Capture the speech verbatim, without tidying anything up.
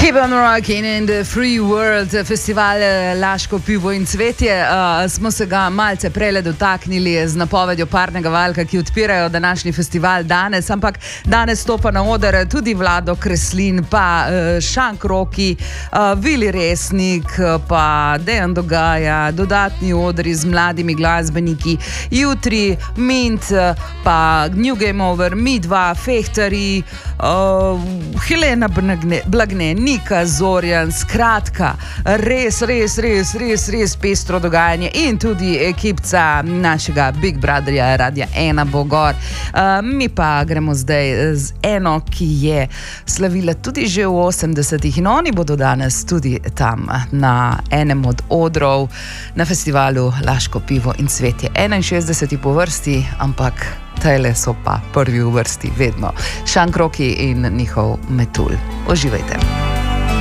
Keep on rocking in the free world, festival Laško pivo in cvetje. Uh, smo se ga malce prele dotaknili z napovedjo parnega valka, ki odpirajo današnji festival danes, ampak danes stopa na oder tudi Vlado Kreslin, pa uh, Šank Roki, uh, Vili Resnik, pa Dejan Dogaja, dodatni odri z mladimi glasbeniki, jutri Mint, pa New Game Over, Mi dva, Fehtari, uh, Helena Blagne, Nika Zorjan, skratka, res, res, res, res, res pestro dogajanje in tudi ekipca našega Big Brotherja Radia ena bo gor. Uh, mi pa gremo zdaj z eno, ki je slavila tudi že v osemdesetih in oni bodo danes tudi tam na enem od odrov na festivalu Laško pivo in cvetje. enainšestdeseti po vrsti, ampak tele so pa prvi v vrsti vedno. Šank Roki in njihov Metul. Uživajte.